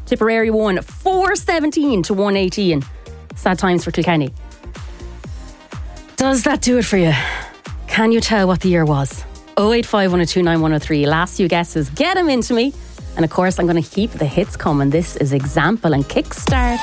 Tipperary won 417 to 118. Sad times for Kilkenny. Does that do it for you? Can you tell what the year was? 085 102 9103. Last few guesses, get them into me. And of course, I'm going to keep the hits coming. This is Example and Kickstart.